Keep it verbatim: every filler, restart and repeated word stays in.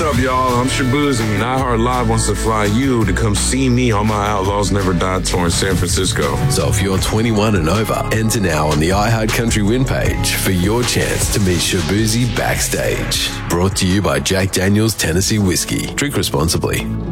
up, y'all? I'm Shabuzi, and iHeart Live wants to fly you to come see me on my Outlaws Never Die tour in San Francisco. So if you're twenty-one and over, enter now on the iHeart Country Win page for your chance to meet Shabuzi backstage. Brought to you by Jack Daniel's Tennessee Whiskey. Drink responsibly.